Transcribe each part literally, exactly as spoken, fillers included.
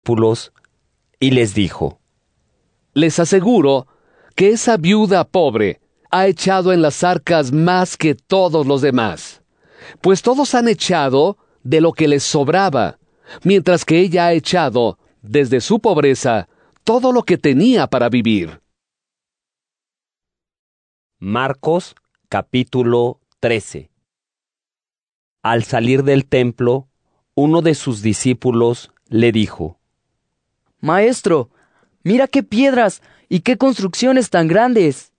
discípulos y les dijo: Les aseguro que esa viuda pobre ha echado en las arcas más que todos los demás, pues todos han echado de lo que les sobraba, mientras que ella ha echado, desde su pobreza, todo lo que tenía para vivir. Marcos capítulo trece. Al salir del templo, uno de sus discípulos le dijo: Maestro, mira qué piedras y qué construcciones tan grandes.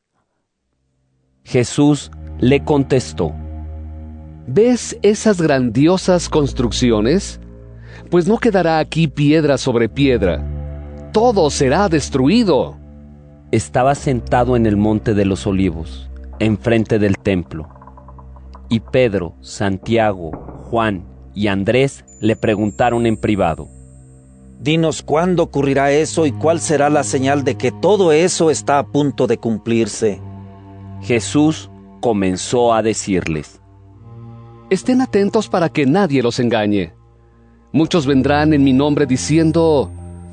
Jesús le contestó: ¿Ves esas grandiosas construcciones? Pues no quedará aquí piedra sobre piedra. Todo será destruido. Estaba sentado en el monte de los Olivos, enfrente del templo. Y Pedro, Santiago, Juan y Andrés le preguntaron en privado: Dinos cuándo ocurrirá eso y cuál será la señal de que todo eso está a punto de cumplirse. Jesús comenzó a decirles: Estén atentos para que nadie los engañe. Muchos vendrán en mi nombre diciendo: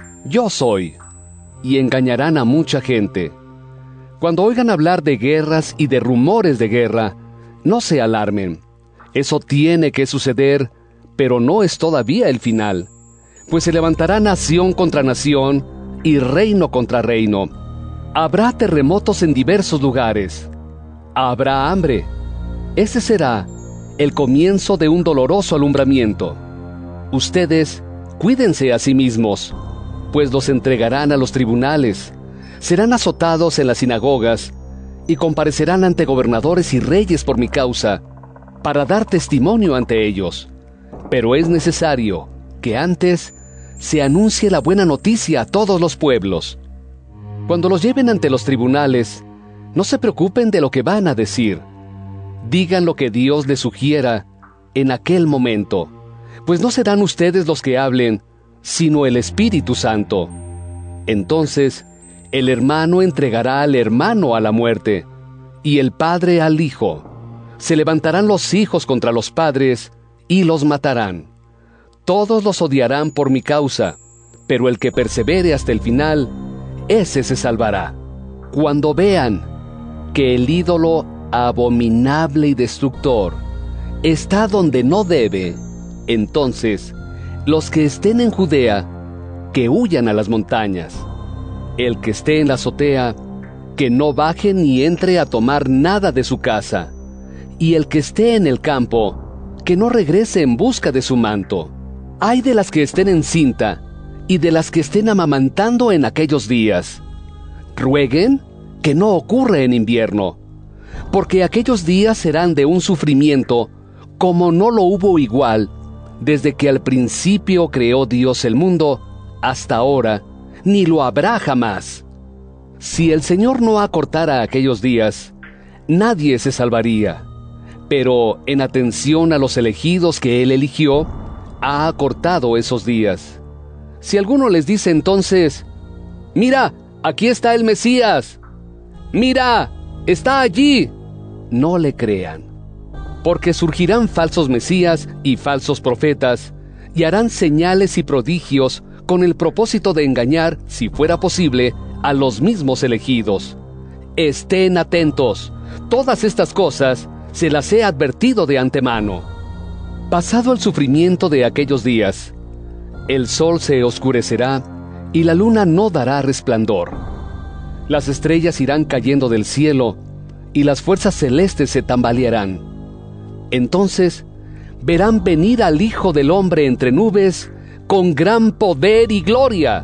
Yo soy, y engañarán a mucha gente. Cuando oigan hablar de guerras y de rumores de guerra, no se alarmen. Eso tiene que suceder, pero no es todavía el final, pues se levantará nación contra nación y reino contra reino. Habrá terremotos en diversos lugares. Habrá hambre. Ese será el comienzo de un doloroso alumbramiento. Ustedes cuídense a sí mismos, pues los entregarán a los tribunales, serán azotados en las sinagogas y comparecerán ante gobernadores y reyes por mi causa, para dar testimonio ante ellos. Pero es necesario que antes se anuncie la buena noticia a todos los pueblos. Cuando los lleven ante los tribunales, no se preocupen de lo que van a decir. Digan lo que Dios les sugiera en aquel momento, pues no serán ustedes los que hablen, sino el Espíritu Santo. Entonces, el hermano entregará al hermano a la muerte, y el padre al hijo. Se levantarán los hijos contra los padres, y los matarán. Todos los odiarán por mi causa, pero el que persevere hasta el final, ese se salvará. Cuando vean que el ídolo abominable y destructor está donde no debe, entonces los que estén en Judea, que huyan a las montañas. El que esté en la azotea, que no baje ni entre a tomar nada de su casa. Y el que esté en el campo, que no regrese en busca de su manto. Ay de las que estén encinta y de las que estén amamantando en aquellos días. Rueguen que no ocurra en invierno, porque aquellos días serán de un sufrimiento como no lo hubo igual desde que al principio creó Dios el mundo hasta ahora, ni lo habrá jamás. Si el Señor no acortara aquellos días, nadie se salvaría. Pero en atención a los elegidos que Él eligió, ha acortado esos días. Si alguno les dice entonces: «Mira, aquí está el Mesías», «Mira, está allí», no le crean. Porque surgirán falsos mesías y falsos profetas, y harán señales y prodigios con el propósito de engañar, si fuera posible, a los mismos elegidos. Estén atentos, todas estas cosas se las he advertido de antemano. Pasado el sufrimiento de aquellos días, el sol se oscurecerá y la luna no dará resplandor. Las estrellas irán cayendo del cielo y las fuerzas celestes se tambalearán. Entonces verán venir al Hijo del Hombre entre nubes con gran poder y gloria.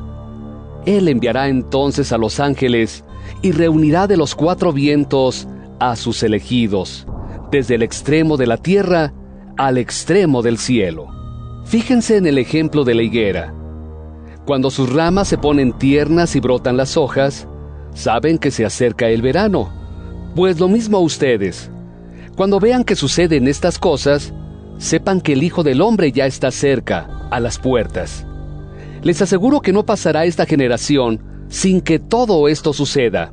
Él enviará entonces a los ángeles y reunirá de los cuatro vientos a sus elegidos, desde el extremo de la tierra al extremo del cielo. Fíjense en el ejemplo de la higuera. Cuando sus ramas se ponen tiernas y brotan las hojas, saben que se acerca el verano. Pues lo mismo a ustedes. Cuando vean que suceden estas cosas, sepan que el Hijo del Hombre ya está cerca, a las puertas. Les aseguro que no pasará esta generación sin que todo esto suceda.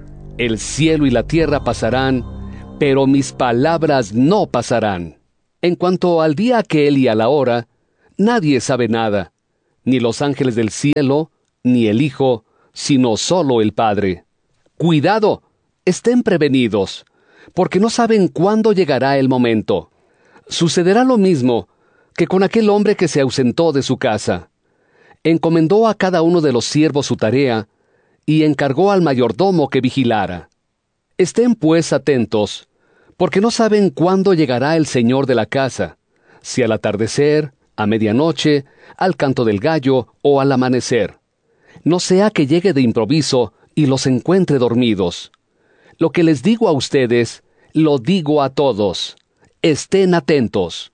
El cielo y la tierra pasarán, pero mis palabras no pasarán. En cuanto al día aquel y a la hora, nadie sabe nada, ni los ángeles del cielo, ni el Hijo, sino solo el Padre. ¡Cuidado! Estén prevenidos, porque no saben cuándo llegará el momento. Sucederá lo mismo que con aquel hombre que se ausentó de su casa. Encomendó a cada uno de los siervos su tarea, y encargó al mayordomo que vigilara. Estén pues atentos, porque no saben cuándo llegará el señor de la casa, si al atardecer, a medianoche, al canto del gallo o al amanecer. No sea que llegue de improviso y los encuentre dormidos. Lo que les digo a ustedes, lo digo a todos. Estén atentos.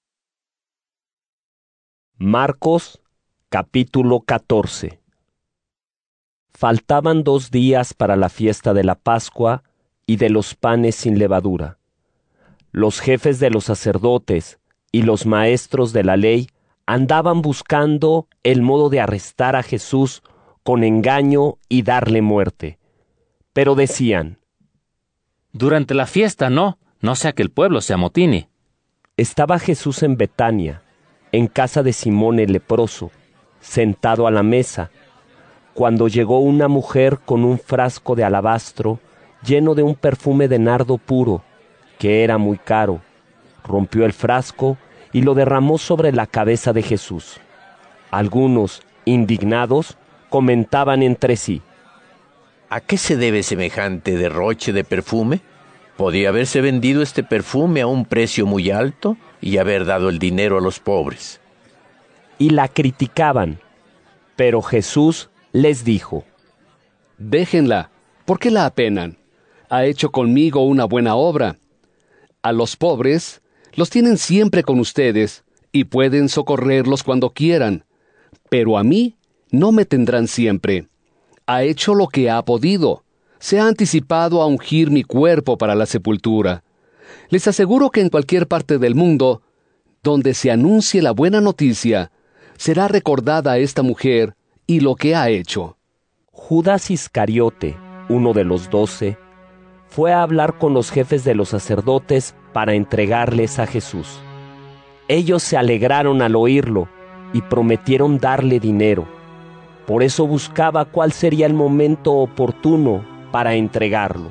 Marcos, capítulo catorce. Faltaban dos días para la fiesta de la Pascua y de los panes sin levadura. Los jefes de los sacerdotes y los maestros de la ley andaban buscando el modo de arrestar a Jesús con engaño y darle muerte. Pero decían: Durante la fiesta no, no sea que el pueblo se amotine. Estaba Jesús en Betania, en casa de Simón el leproso, sentado a la mesa, cuando llegó una mujer con un frasco de alabastro lleno de un perfume de nardo puro, que era muy caro. Rompió el frasco y lo derramó sobre la cabeza de Jesús. Algunos, indignados, comentaban entre sí: ¿A qué se debe semejante derroche de perfume? Podía haberse vendido este perfume a un precio muy alto y haber dado el dinero a los pobres. Y la criticaban, pero Jesús les dijo: Déjenla, ¿por qué la apenan? Ha hecho conmigo una buena obra. A los pobres los tienen siempre con ustedes y pueden socorrerlos cuando quieran, pero a mí no me tendrán siempre. Ha hecho lo que ha podido. Se ha anticipado a ungir mi cuerpo para la sepultura. Les aseguro que en cualquier parte del mundo, donde se anuncie la buena noticia, será recordada esta mujer y lo que ha hecho. Judas Iscariote, uno de los doce, fue a hablar con los jefes de los sacerdotes para entregarles a Jesús. Ellos se alegraron al oírlo y prometieron darle dinero. Por eso buscaba cuál sería el momento oportuno para entregarlo.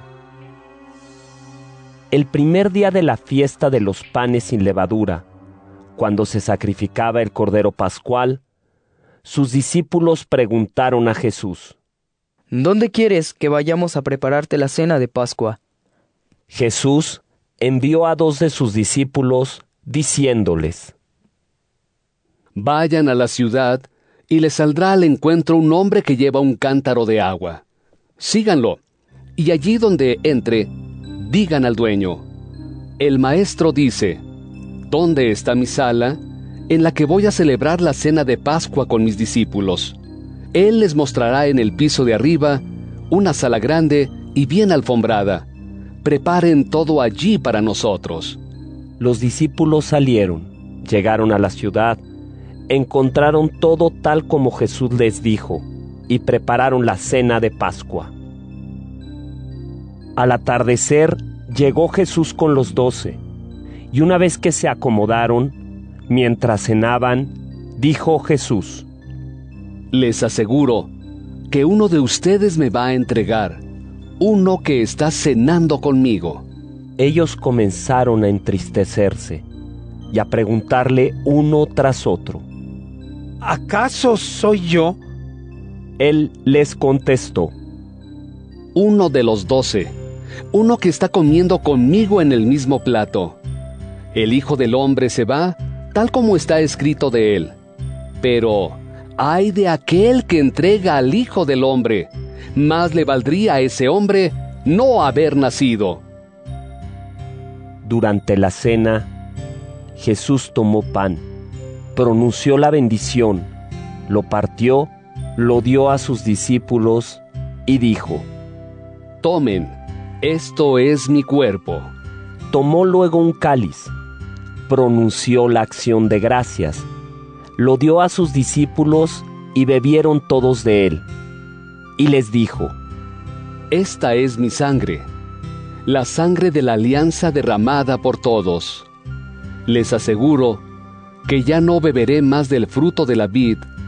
El primer día de la fiesta de los panes sin levadura, cuando se sacrificaba el cordero pascual, sus discípulos preguntaron a Jesús: ¿Dónde quieres que vayamos a prepararte la cena de Pascua? Jesús envió a dos de sus discípulos, diciéndoles: Vayan a la ciudad, y les saldrá al encuentro un hombre que lleva un cántaro de agua. Síganlo, y allí donde entre, digan al dueño: El maestro dice, ¿dónde está mi sala, en la que voy a celebrar la cena de Pascua con mis discípulos? Él les mostrará en el piso de arriba una sala grande y bien alfombrada. Preparen todo allí para nosotros. Los discípulos salieron, llegaron a la ciudad, encontraron todo tal como Jesús les dijo, y prepararon la cena de Pascua. Al atardecer llegó Jesús con los doce, y una vez que se acomodaron, mientras cenaban, dijo Jesús: Les aseguro que uno de ustedes me va a entregar, uno que está cenando conmigo. Ellos comenzaron a entristecerse y a preguntarle uno tras otro: ¿Acaso soy yo? Él les contestó: Uno de los doce, uno que está comiendo conmigo en el mismo plato. El Hijo del Hombre se va, tal como está escrito de él. Pero ay de aquel que entrega al Hijo del Hombre, más le valdría a ese hombre no haber nacido. Durante la cena, Jesús tomó pan, pronunció la bendición, lo partió, lo dio a sus discípulos y dijo: Tomen, esto es mi cuerpo. Tomó luego un cáliz, pronunció la acción de gracias, lo dio a sus discípulos y bebieron todos de él. Y les dijo: Esta es mi sangre, la sangre de la alianza derramada por todos. Les aseguro que ya no beberé más del fruto de la vid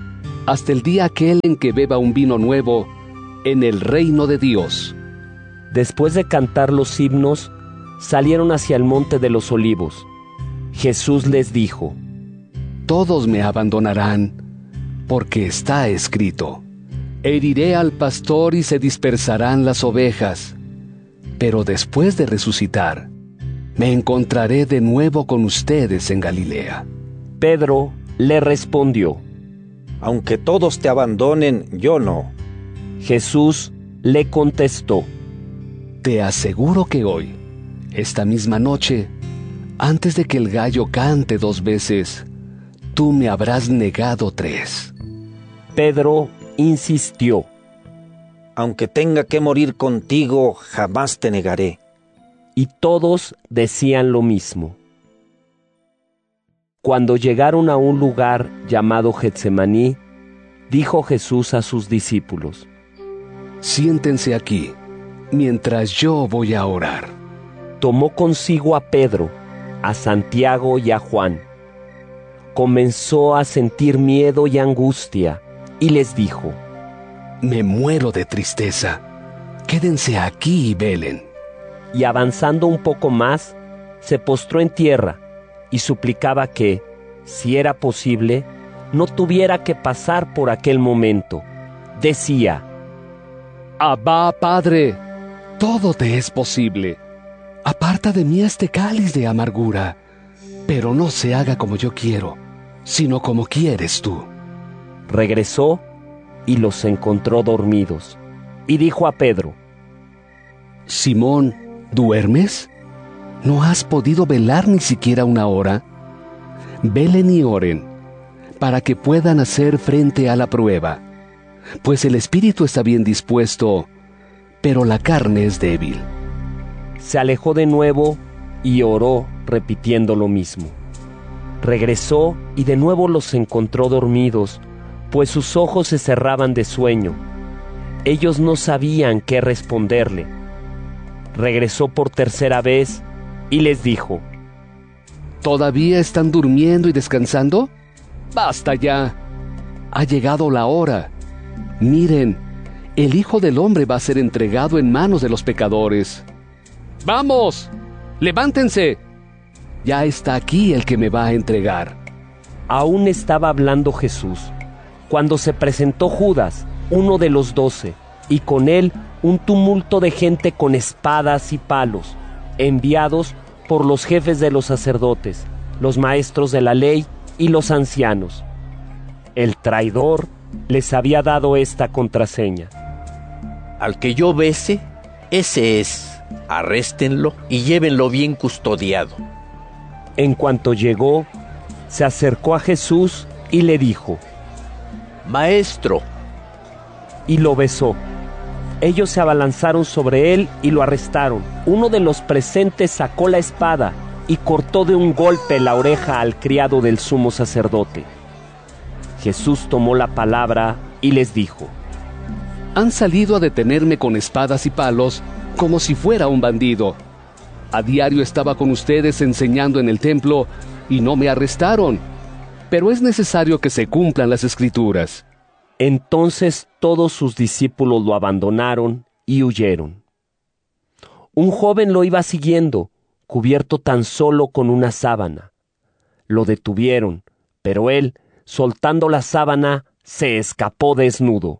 hasta el día aquel en que beba un vino nuevo en el reino de Dios. Después de cantar los himnos, salieron hacia el monte de los olivos. Jesús les dijo: Todos me abandonarán, porque está escrito: heriré al pastor y se dispersarán las ovejas. Pero después de resucitar, me encontraré de nuevo con ustedes en Galilea. Pedro le respondió: Aunque todos te abandonen, yo no. Jesús le contestó: Te aseguro que hoy, esta misma noche, antes de que el gallo cante dos veces, tú me habrás negado tres. Pedro insistió: Aunque tenga que morir contigo, jamás te negaré. Y todos decían lo mismo. Cuando llegaron a un lugar llamado Getsemaní, dijo Jesús a sus discípulos: Siéntense aquí, mientras yo voy a orar. Tomó consigo a Pedro, a Santiago y a Juan. Comenzó a sentir miedo y angustia, y les dijo: Me muero de tristeza. Quédense aquí y velen. Y avanzando un poco más, se postró en tierra y suplicaba que, si era posible, no tuviera que pasar por aquel momento. Decía: Abba, Padre, todo te es posible. Aparta de mí este cáliz de amargura, pero no se haga como yo quiero, sino como quieres tú. Regresó y los encontró dormidos, y dijo a Pedro: Simón, ¿duermes? ¿No has podido velar ni siquiera una hora? Velen y oren, para que puedan hacer frente a la prueba, pues el espíritu está bien dispuesto, pero la carne es débil. Se alejó de nuevo y oró repitiendo lo mismo. Regresó y de nuevo los encontró dormidos, pues sus ojos se cerraban de sueño. Ellos no sabían qué responderle. Regresó por tercera vez y les dijo: ¿Todavía están durmiendo y descansando? ¡Basta ya! Ha llegado la hora. Miren, el Hijo del Hombre va a ser entregado en manos de los pecadores. ¡Vamos! ¡Levántense! Ya está aquí el que me va a entregar. Aún estaba hablando Jesús, cuando se presentó Judas, uno de los doce, y con él un tumulto de gente con espadas y palos, enviados por los jefes de los sacerdotes, los maestros de la ley y los ancianos. El traidor les había dado esta contraseña: Al que yo bese, ese es. Arréstenlo y llévenlo bien custodiado. En cuanto llegó, se acercó a Jesús y le dijo: Maestro. Y lo besó. Ellos se abalanzaron sobre él y lo arrestaron. Uno de los presentes sacó la espada y cortó de un golpe la oreja al criado del sumo sacerdote. Jesús tomó la palabra y les dijo: Han salido a detenerme con espadas y palos como si fuera un bandido. A diario estaba con ustedes enseñando en el templo y no me arrestaron. Pero es necesario que se cumplan las Escrituras. Entonces todos sus discípulos lo abandonaron y huyeron. Un joven lo iba siguiendo, cubierto tan solo con una sábana. Lo detuvieron, pero él, soltando la sábana, se escapó desnudo.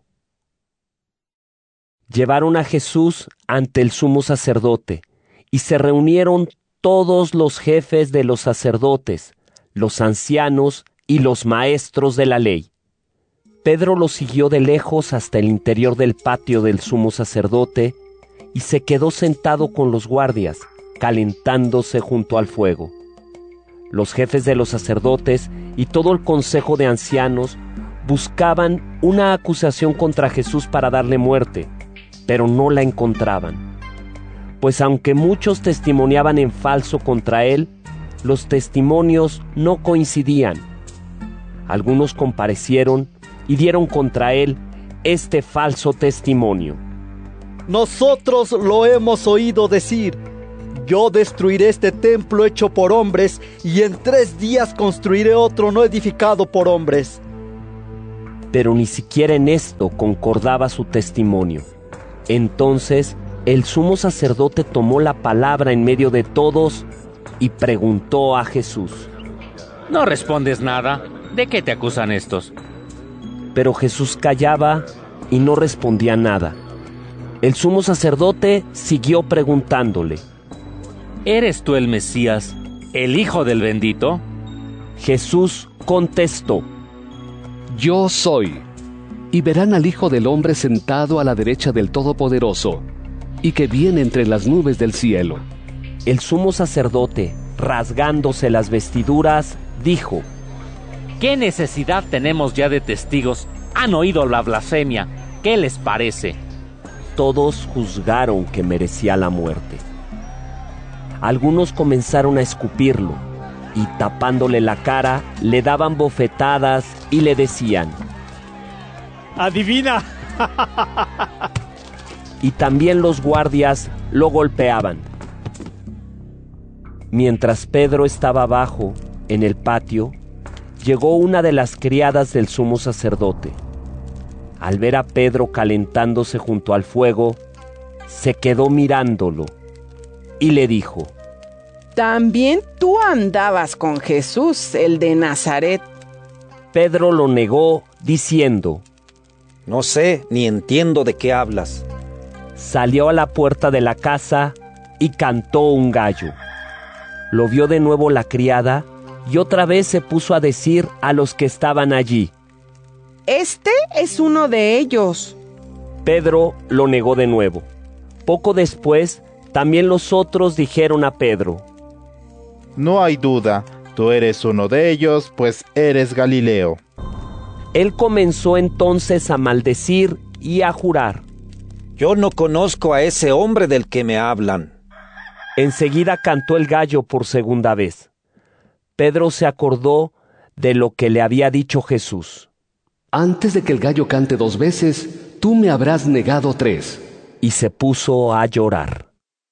Llevaron a Jesús ante el sumo sacerdote, y se reunieron todos los jefes de los sacerdotes, los ancianos y los maestros de la ley. Pedro lo siguió de lejos hasta el interior del patio del sumo sacerdote y se quedó sentado con los guardias, calentándose junto al fuego. Los jefes de los sacerdotes y todo el consejo de ancianos buscaban una acusación contra Jesús para darle muerte, pero no la encontraban. Pues aunque muchos testimoniaban en falso contra él, los testimonios no coincidían. Algunos comparecieron y dieron contra él este falso testimonio: Nosotros lo hemos oído decir: yo destruiré este templo hecho por hombres, y en tres días construiré otro no edificado por hombres. Pero ni siquiera en esto concordaba su testimonio. Entonces el sumo sacerdote tomó la palabra en medio de todos y preguntó a Jesús: ¿No respondes nada? ¿De qué te acusan estos? Pero Jesús callaba y no respondía nada. El sumo sacerdote siguió preguntándole: ¿Eres tú el Mesías, el Hijo del Bendito? Jesús contestó: Yo soy. Y verán al Hijo del Hombre sentado a la derecha del Todopoderoso, y que viene entre las nubes del cielo. El sumo sacerdote, rasgándose las vestiduras, dijo: ¿Qué necesidad tenemos ya de testigos? Han oído la blasfemia. ¿Qué les parece? Todos juzgaron que merecía la muerte. Algunos comenzaron a escupirlo, y tapándole la cara, le daban bofetadas y le decían: ¡Adivina! Y también los guardias lo golpeaban. Mientras Pedro estaba abajo, en el patio, llegó una de las criadas del sumo sacerdote. Al ver a Pedro calentándose junto al fuego, se quedó mirándolo y le dijo: También tú andabas con Jesús, el de Nazaret. Pedro lo negó, diciendo: No sé ni entiendo de qué hablas. Salió a la puerta de la casa y cantó un gallo. Lo vio de nuevo la criada y otra vez se puso a decir a los que estaban allí: Este es uno de ellos. Pedro lo negó de nuevo. Poco después, también los otros dijeron a Pedro: No hay duda, tú eres uno de ellos, pues eres Galileo. Él comenzó entonces a maldecir y a jurar: Yo no conozco a ese hombre del que me hablan. Enseguida cantó el gallo por segunda vez. Pedro se acordó de lo que le había dicho Jesús: Antes de que el gallo cante dos veces, tú me habrás negado tres. Y se puso a llorar.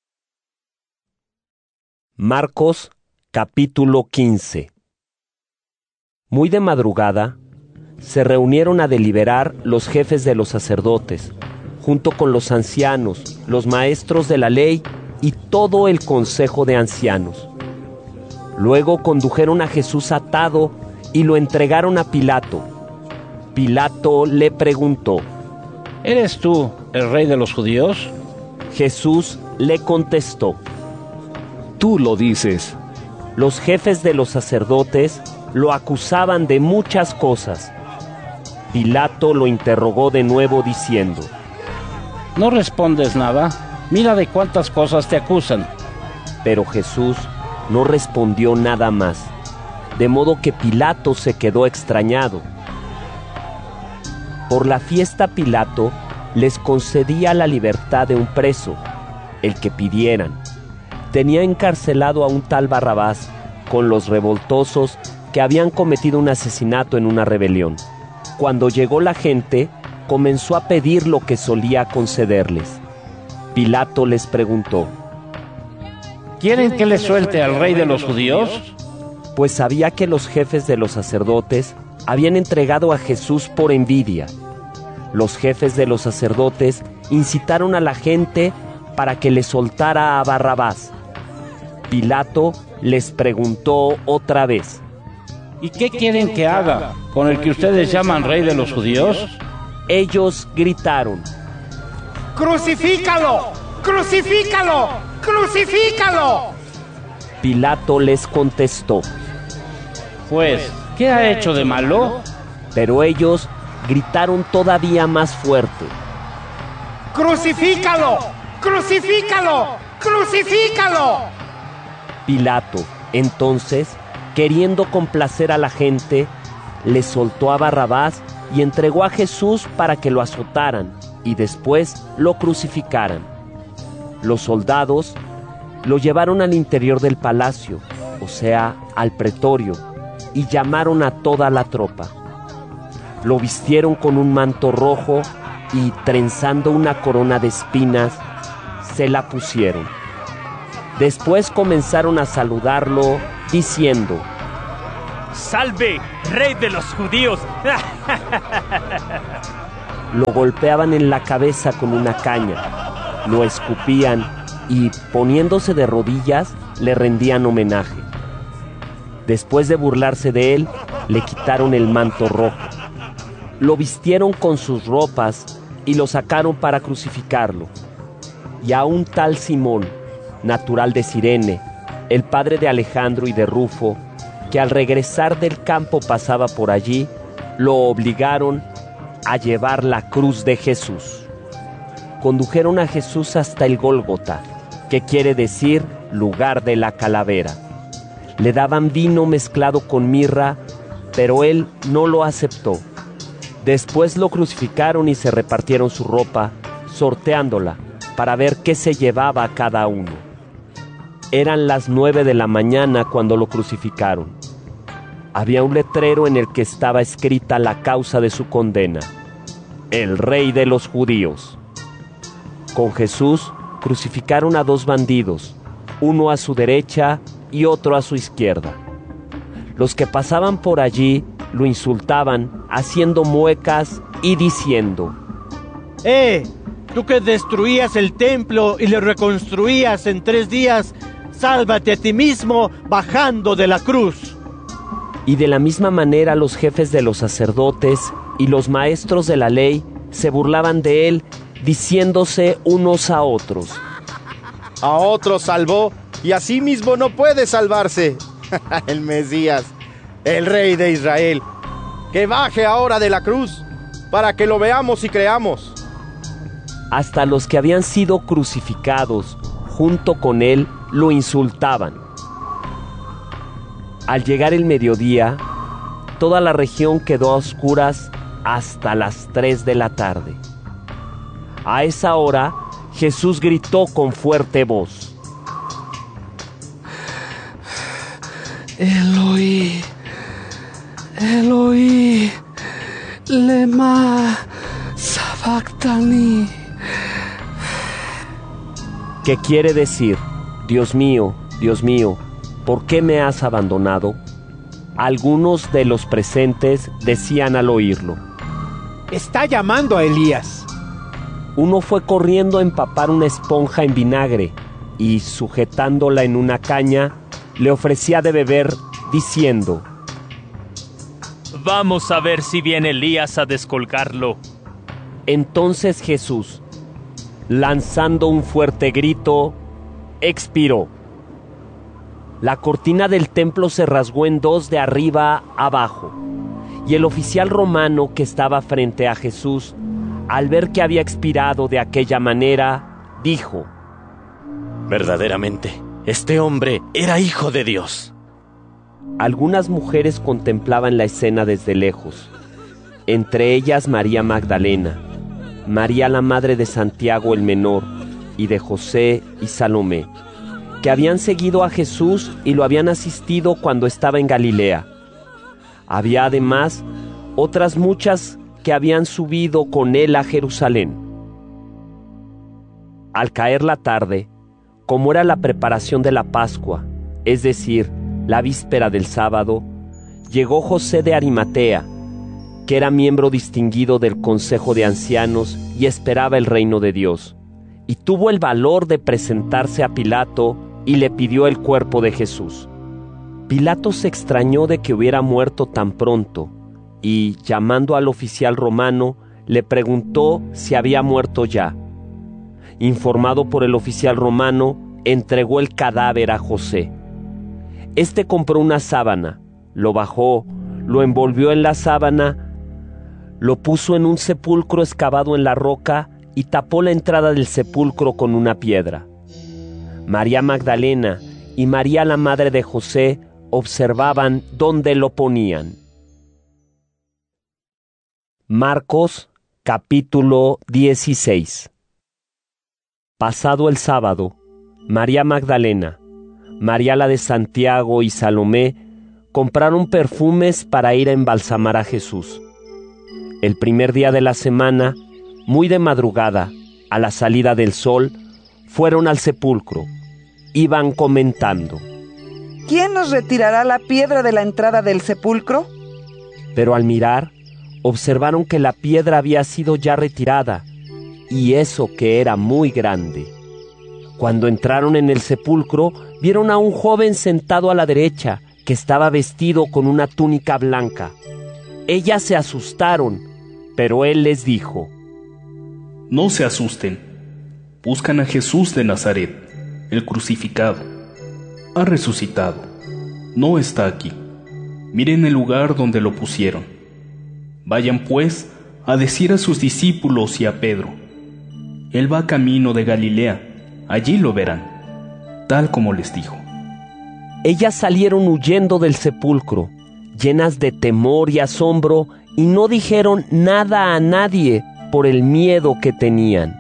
Marcos, capítulo quince. Muy de madrugada, se reunieron a deliberar los jefes de los sacerdotes, junto con los ancianos, los maestros de la ley y todo el consejo de ancianos. Luego condujeron a Jesús atado y lo entregaron a Pilato. Pilato le preguntó: ¿Eres tú el rey de los judíos? Jesús le contestó: Tú lo dices. Los jefes de los sacerdotes lo acusaban de muchas cosas. Pilato lo interrogó de nuevo diciendo: ¿No respondes nada? Mira de cuántas cosas te acusan. Pero Jesús no respondió nada más, de modo que Pilato se quedó extrañado. Por la fiesta Pilato les concedía la libertad de un preso, el que pidieran. Tenía encarcelado a un tal Barrabás con los revoltosos que habían cometido un asesinato en una rebelión. Cuando llegó la gente, comenzó a pedir lo que solía concederles. Pilato les preguntó: ¿Quieren que les suelte al rey de los judíos? Pues sabía que los jefes de los sacerdotes habían entregado a Jesús por envidia. Los jefes de los sacerdotes incitaron a la gente para que le soltara a Barrabás. Pilato les preguntó otra vez: ¿Y qué quieren que haga con el que ustedes llaman rey de los judíos? Ellos gritaron: ¡Crucifícalo! ¡Crucifícalo! ¡Crucifícalo! Pilato les contestó: Pues, ¿qué ha hecho de malo? Pero ellos gritaron todavía más fuerte: ¡Crucifícalo! ¡Crucifícalo! ¡Crucifícalo! Pilato, entonces, queriendo complacer a la gente, le soltó a Barrabás y entregó a Jesús para que lo azotaran y después lo crucificaran. Los soldados lo llevaron al interior del palacio, o sea, al pretorio, y llamaron a toda la tropa. Lo vistieron con un manto rojo y, trenzando una corona de espinas, se la pusieron. Después comenzaron a saludarlo, diciendo: ¡Salve, rey de los judíos! Lo golpeaban en la cabeza con una caña, lo escupían y, poniéndose de rodillas, le rendían homenaje. Después de burlarse de él, le quitaron el manto rojo. Lo vistieron con sus ropas y lo sacaron para crucificarlo. Y a un tal Simón, natural de Cirene, el padre de Alejandro y de Rufo, que al regresar del campo pasaba por allí, lo obligaron a llevar la cruz de Jesús. Condujeron a Jesús hasta el Gólgota, que quiere decir lugar de la calavera. Le daban vino mezclado con mirra, pero él no lo aceptó. Después lo crucificaron y se repartieron su ropa, sorteándola, para ver qué se llevaba cada uno. Eran las nueve de la mañana cuando lo crucificaron. Había un letrero en el que estaba escrita la causa de su condena: el rey de los judíos. Con Jesús crucificaron a dos bandidos, uno a su derecha y otro a su izquierda. Los que pasaban por allí lo insultaban, haciendo muecas y diciendo: ¡Eh! Tú que destruías el templo y lo reconstruías en tres días, sálvate a ti mismo bajando de la cruz. Y de la misma manera los jefes de los sacerdotes y los maestros de la ley se burlaban de él, diciéndose unos a otros: A otros salvó y a sí mismo no puede salvarse. El Mesías, el Rey de Israel, que baje ahora de la cruz para que lo veamos y creamos. Hasta los que habían sido crucificados junto con él lo insultaban. Al llegar el mediodía, toda la región quedó a oscuras hasta las tres de la tarde. A esa hora, Jesús gritó con fuerte voz: Eloi, Eloi, lema sabactani. ¿Qué quiere decir? Dios mío, Dios mío, ¿por qué me has abandonado? Algunos de los presentes decían al oírlo: está llamando a Elías. Uno fue corriendo a empapar una esponja en vinagre y, sujetándola en una caña, le ofrecía de beber, diciendo: Vamos a ver si viene Elías a descolgarlo. Entonces Jesús, lanzando un fuerte grito, expiró. La cortina del templo se rasgó en dos de arriba abajo, y el oficial romano que estaba frente a Jesús, al ver que había expirado de aquella manera, dijo: Verdaderamente, este hombre era hijo de Dios. Algunas mujeres contemplaban la escena desde lejos, entre ellas María Magdalena, María la madre de Santiago el menor, y de José y Salomé, que habían seguido a Jesús y lo habían asistido cuando estaba en Galilea. Había además otras muchas que habían subido con él a Jerusalén. Al caer la tarde, como era la preparación de la Pascua, es decir, la víspera del sábado, llegó José de Arimatea, que era miembro distinguido del Consejo de Ancianos y esperaba el reino de Dios, y tuvo el valor de presentarse a Pilato y le pidió el cuerpo de Jesús. Pilato se extrañó de que hubiera muerto tan pronto, y, llamando al oficial romano, le preguntó si había muerto ya. Informado por el oficial romano, entregó el cadáver a José. Este compró una sábana, lo bajó, lo envolvió en la sábana, lo puso en un sepulcro excavado en la roca y tapó la entrada del sepulcro con una piedra. María Magdalena y María la madre de José observaban dónde lo ponían. Marcos, capítulo dieciséis. Pasado el sábado, María Magdalena, María la de Santiago y Salomé compraron perfumes para ir a embalsamar a Jesús. El primer día de la semana, muy de madrugada, a la salida del sol, fueron al sepulcro. Iban comentando: ¿quién nos retirará la piedra de la entrada del sepulcro? Pero al mirar, observaron que la piedra había sido ya retirada, y eso que era muy grande. Cuando entraron en el sepulcro, vieron a un joven sentado a la derecha, que estaba vestido con una túnica blanca. Ellas se asustaron, pero él les dijo: No se asusten, buscan a Jesús de Nazaret, el crucificado. Ha resucitado, no está aquí. Miren el lugar donde lo pusieron. Vayan pues a decir a sus discípulos y a Pedro: Él va camino de Galilea, allí lo verán, tal como les dijo. Ellas salieron huyendo del sepulcro, llenas de temor y asombro, y no dijeron nada a nadie por el miedo que tenían.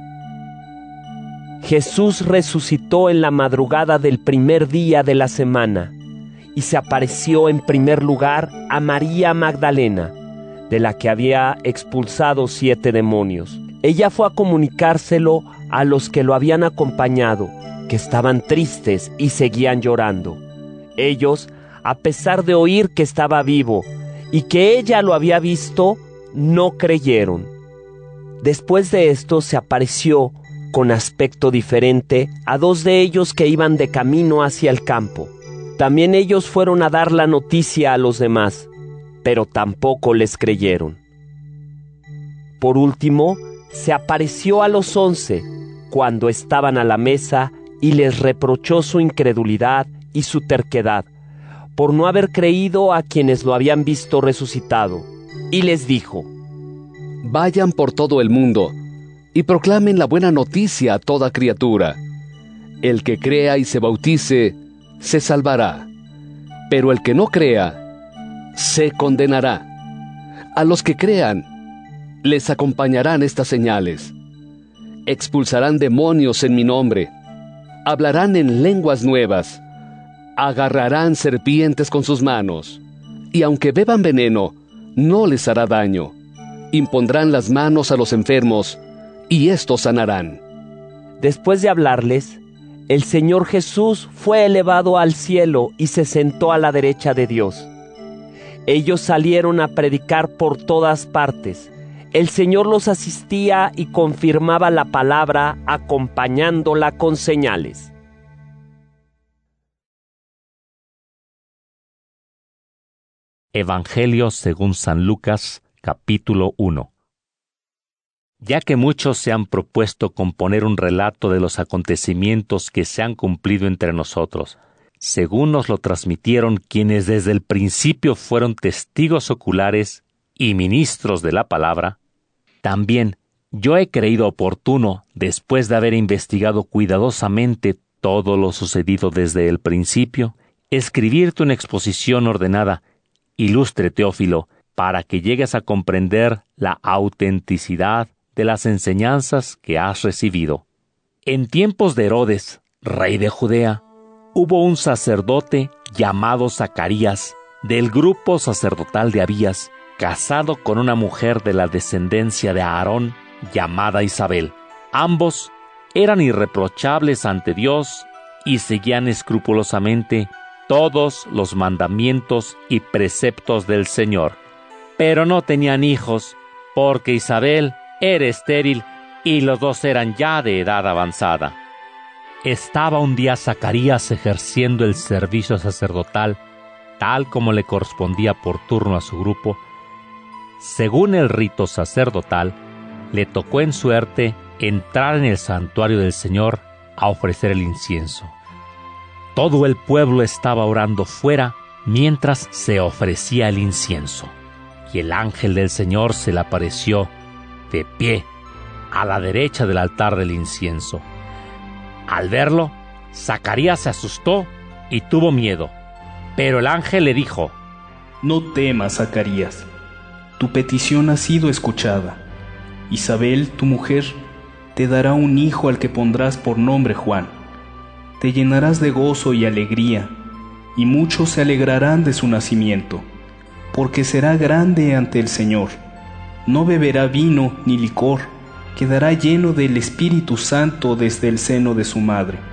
Jesús resucitó en la madrugada del primer día de la semana, y se apareció en primer lugar a María Magdalena, de la que había expulsado siete demonios. Ella fue a comunicárselo a los que lo habían acompañado, que estaban tristes y seguían llorando. Ellos, a pesar de oír que estaba vivo y que ella lo había visto, no creyeron. Después de esto se apareció con aspecto diferente a dos de ellos que iban de camino hacia el campo. También ellos fueron a dar la noticia a los demás, pero tampoco les creyeron. Por último, se apareció a los once cuando estaban a la mesa y les reprochó su incredulidad y su terquedad, por no haber creído a quienes lo habían visto resucitado, y les dijo: Vayan por todo el mundo y proclamen la buena noticia a toda criatura. El que crea y se bautice, se salvará, pero el que no crea, se condenará. A los que crean, les acompañarán estas señales: expulsarán demonios en mi nombre, hablarán en lenguas nuevas, agarrarán serpientes con sus manos, y aunque beban veneno, no les hará daño. Impondrán las manos a los enfermos, y éstos sanarán. Después de hablarles, el Señor Jesús fue elevado al cielo y se sentó a la derecha de Dios. Ellos salieron a predicar por todas partes. El Señor los asistía y confirmaba la palabra, acompañándola con señales. Evangelio según San Lucas, capítulo uno. Ya que muchos se han propuesto componer un relato de los acontecimientos que se han cumplido entre nosotros, según nos lo transmitieron quienes desde el principio fueron testigos oculares y ministros de la palabra, también yo he creído oportuno, después de haber investigado cuidadosamente todo lo sucedido desde el principio, escribirte una exposición ordenada, ilustre Teófilo, para que llegues a comprender la autenticidad de las enseñanzas que has recibido. En tiempos de Herodes, rey de Judea, hubo un sacerdote llamado Zacarías, del grupo sacerdotal de Abías, casado con una mujer de la descendencia de Aarón, llamada Isabel. Ambos eran irreprochables ante Dios y seguían escrupulosamente todos los mandamientos y preceptos del Señor. Pero no tenían hijos, porque Isabel era estéril y los dos eran ya de edad avanzada. Estaba un día Zacarías ejerciendo el servicio sacerdotal, tal como le correspondía por turno a su grupo. Según el rito sacerdotal, le tocó en suerte entrar en el santuario del Señor a ofrecer el incienso. Todo el pueblo estaba orando fuera mientras se ofrecía el incienso, y el ángel del Señor se le apareció de pie a la derecha del altar del incienso. Al verlo, Zacarías se asustó y tuvo miedo, pero el ángel le dijo: No temas, Zacarías, tu petición ha sido escuchada. Isabel, tu mujer, te dará un hijo al que pondrás por nombre Juan. Te llenarás de gozo y alegría, y muchos se alegrarán de su nacimiento, porque será grande ante el Señor. No beberá vino ni licor, quedará lleno del Espíritu Santo desde el seno de su madre.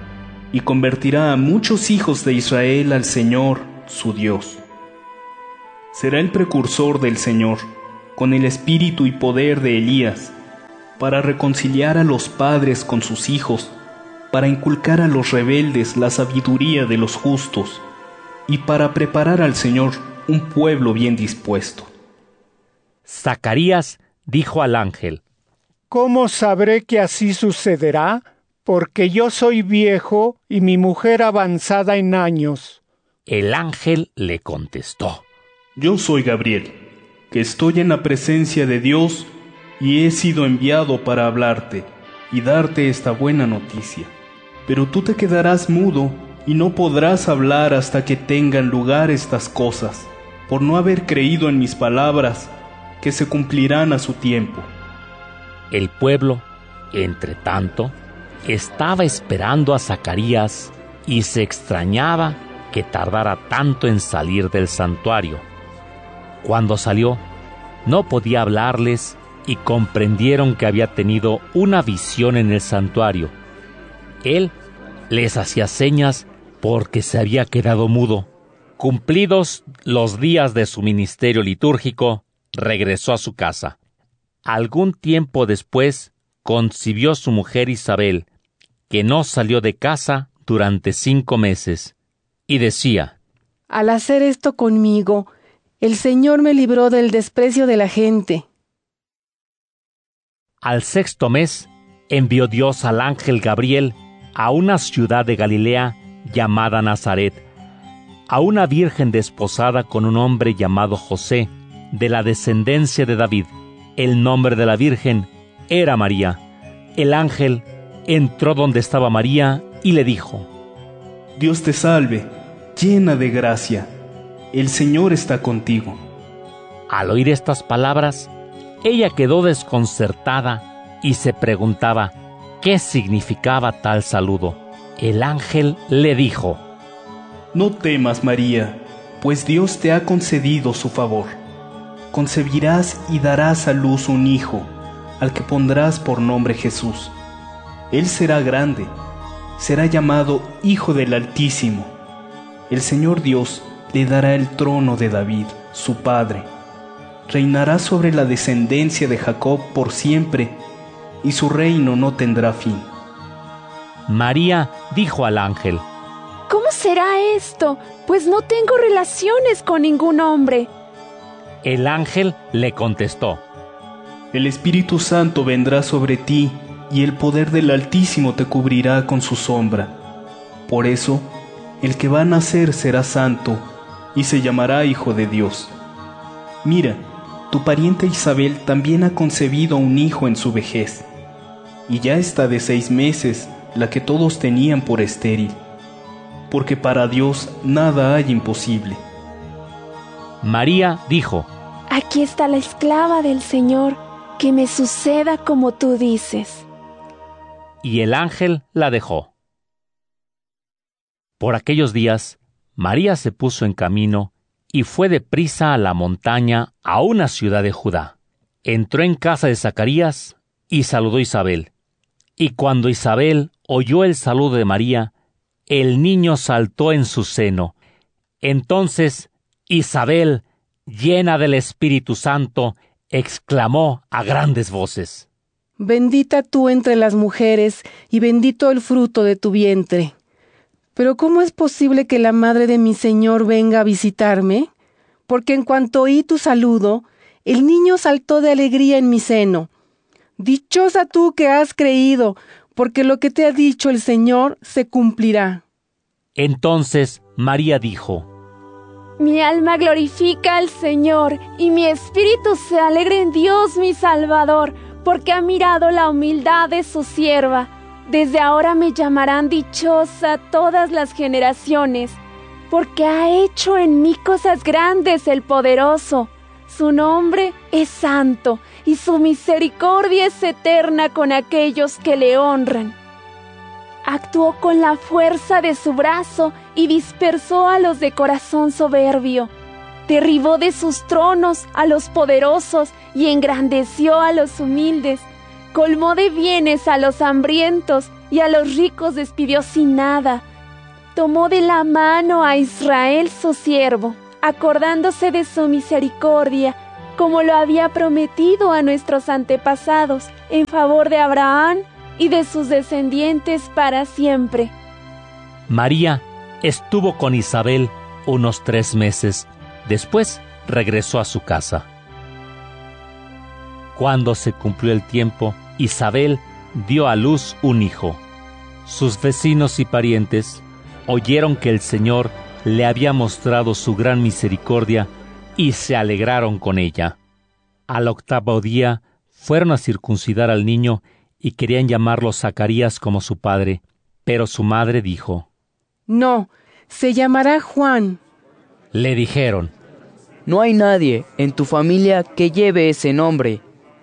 y convertirá a muchos hijos de Israel al Señor, su Dios. Será el precursor del Señor, con el espíritu y poder de Elías, para reconciliar a los padres con sus hijos, para inculcar a los rebeldes la sabiduría de los justos, y para preparar al Señor un pueblo bien dispuesto. Zacarías dijo al ángel: ¿Cómo sabré que así sucederá? Porque yo soy viejo y mi mujer avanzada en años. El ángel le contestó: Yo soy Gabriel, que estoy en la presencia de Dios y he sido enviado para hablarte y darte esta buena noticia. Pero tú te quedarás mudo y no podrás hablar hasta que tengan lugar estas cosas, por no haber creído en mis palabras, que se cumplirán a su tiempo. El pueblo, entre tanto, estaba esperando a Zacarías y se extrañaba que tardara tanto en salir del santuario. Cuando salió, no podía hablarles y comprendieron que había tenido una visión en el santuario. Él les hacía señas porque se había quedado mudo. Cumplidos los días de su ministerio litúrgico, regresó a su casa. Algún tiempo después, concibió su mujer Isabel, que no salió de casa durante cinco meses, y decía: Al hacer esto conmigo, el Señor me libró del desprecio de la gente. Al sexto mes, envió Dios al ángel Gabriel a una ciudad de Galilea llamada Nazaret, a una virgen desposada con un hombre llamado José, de la descendencia de David. El nombre de la virgen era María. El ángel entró donde estaba María y le dijo: Dios te salve, llena de gracia, el Señor está contigo. Al oír estas palabras, ella quedó desconcertada y se preguntaba qué significaba tal saludo. El ángel le dijo: No temas, María, pues Dios te ha concedido su favor. Concebirás y darás a luz un hijo, al que pondrás por nombre Jesús. Él será grande, será llamado Hijo del Altísimo. El Señor Dios le dará el trono de David, su padre. Reinará sobre la descendencia de Jacob por siempre, y su reino no tendrá fin. María dijo al ángel: ¿Cómo será esto? Pues no tengo relaciones con ningún hombre. El ángel le contestó: El Espíritu Santo vendrá sobre ti, y el poder del Altísimo te cubrirá con su sombra. Por eso, el que va a nacer será santo, y se llamará Hijo de Dios. Mira, tu pariente Isabel también ha concebido un hijo en su vejez, y ya está de seis meses la que todos tenían por estéril, porque para Dios nada hay imposible. María dijo: Aquí está la esclava del Señor, que me suceda como tú dices. Y el ángel la dejó. Por aquellos días, María se puso en camino y fue deprisa a la montaña, a una ciudad de Judá. Entró en casa de Zacarías y saludó a Isabel. Y cuando Isabel oyó el saludo de María, el niño saltó en su seno. Entonces Isabel, llena del Espíritu Santo, exclamó a grandes voces: Bendita tú entre las mujeres, y bendito el fruto de tu vientre. Pero ¿cómo es posible que la madre de mi Señor venga a visitarme? Porque en cuanto oí tu saludo, el niño saltó de alegría en mi seno. Dichosa tú que has creído, porque lo que te ha dicho el Señor se cumplirá. Entonces María dijo: Mi alma glorifica al Señor, y mi espíritu se alegra en Dios mi Salvador, porque ha mirado la humildad de su sierva. Desde ahora me llamarán dichosa todas las generaciones, porque ha hecho en mí cosas grandes el poderoso. Su nombre es santo, y su misericordia es eterna con aquellos que le honran. Actuó con la fuerza de su brazo y dispersó a los de corazón soberbio. Derribó de sus tronos a los poderosos y engrandeció a los humildes. Colmó de bienes a los hambrientos y a los ricos despidió sin nada. Tomó de la mano a Israel su siervo, acordándose de su misericordia, como lo había prometido a nuestros antepasados, en favor de Abraham y de sus descendientes para siempre. María estuvo con Isabel unos tres meses. Después regresó a su casa. Cuando se cumplió el tiempo, Isabel dio a luz un hijo. Sus vecinos y parientes oyeron que el Señor le había mostrado su gran misericordia y se alegraron con ella. Al octavo día fueron a circuncidar al niño y querían llamarlo Zacarías como su padre, pero su madre dijo: No, se llamará Juan. Le dijeron: No hay nadie en tu familia que lleve ese nombre.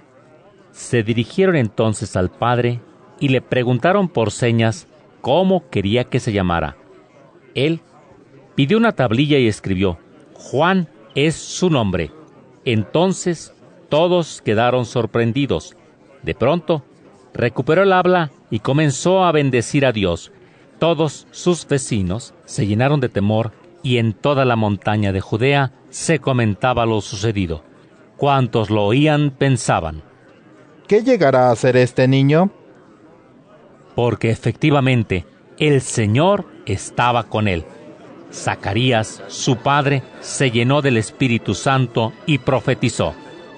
Se dirigieron entonces al padre y le preguntaron por señas cómo quería que se llamara. Él pidió una tablilla y escribió: Juan es su nombre. Entonces todos quedaron sorprendidos. De pronto recuperó el habla y comenzó a bendecir a Dios. Todos sus vecinos se llenaron de temor y en toda la montaña de Judea se comentaba lo sucedido. Cuantos lo oían pensaban: ¿qué llegará a ser este niño? Porque efectivamente el Señor estaba con él. Zacarías, su padre, se llenó del Espíritu Santo y profetizó: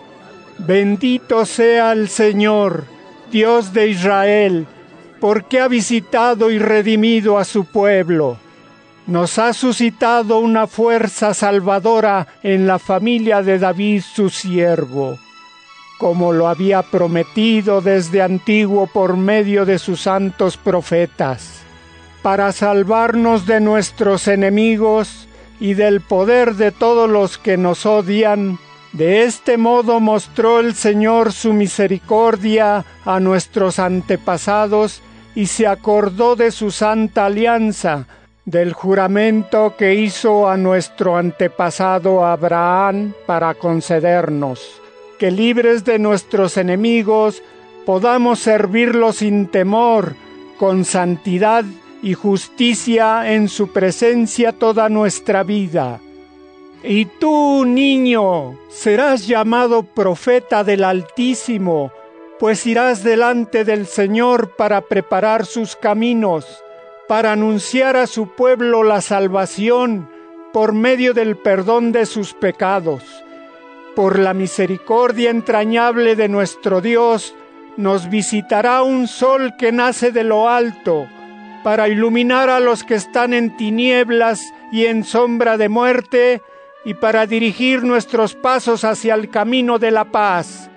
Bendito sea el Señor, Dios de Israel, porque ha visitado y redimido a su pueblo. Nos ha suscitado una fuerza salvadora en la familia de David su siervo, como lo había prometido desde antiguo por medio de sus santos profetas, para salvarnos de nuestros enemigos y del poder de todos los que nos odian. De este modo mostró el Señor su misericordia a nuestros antepasados y se acordó de su santa alianza, del juramento que hizo a nuestro antepasado Abraham para concedernos que, libres de nuestros enemigos, podamos servirlo sin temor, con santidad y justicia en su presencia toda nuestra vida. Y tú, niño, serás llamado profeta del Altísimo, pues irás delante del Señor para preparar sus caminos, para anunciar a su pueblo la salvación por medio del perdón de sus pecados. Por la misericordia entrañable de nuestro Dios, nos visitará un sol que nace de lo alto, para iluminar a los que están en tinieblas y en sombra de muerte, y para dirigir nuestros pasos hacia el camino de la paz.